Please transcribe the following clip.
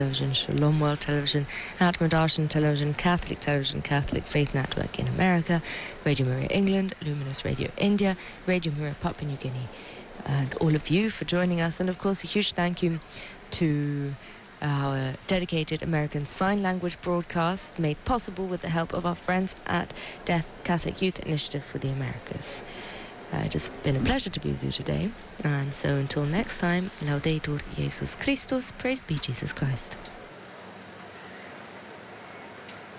Television, Shalom World Television, Atma Darshan Television, Catholic Faith Network in America, Radio Maria England, Luminous Radio India, Radio Maria Papua New Guinea, and all of you for joining us. And of course, a huge thank you to our dedicated American Sign Language broadcast, made possible with the help of our friends at Deaf Catholic Youth Initiative for the Americas. It has been a pleasure to be with you today, and so until next time, Laudetur Jesus Christus, praise be Jesus Christ.